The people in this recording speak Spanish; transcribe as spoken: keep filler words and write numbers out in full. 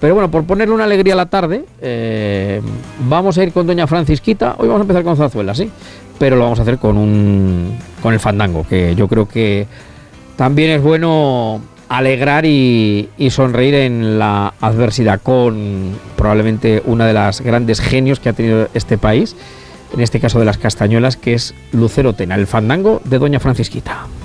Pero bueno, por ponerle una alegría a la tarde, eh, vamos a ir con Doña Francisquita. Hoy vamos a empezar con zarzuela, sí, pero lo vamos a hacer con un con el fandango, que yo creo que también es bueno alegrar y, y sonreír en la adversidad, con probablemente una de las grandes genios que ha tenido este país, en este caso de las castañuelas, que es Lucero Tena, el fandango de Doña Francisquita.